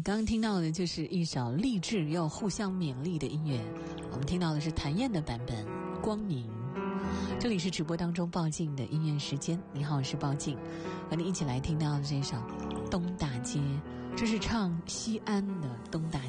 刚刚听到的就是一首励志又互相勉励的音乐，我们听到的是谭燕的版本《光明》。这里是直播当中报静的音乐时间，你好，我是报静，和你一起来听到的这首《东大街》，这是唱西安的东大街。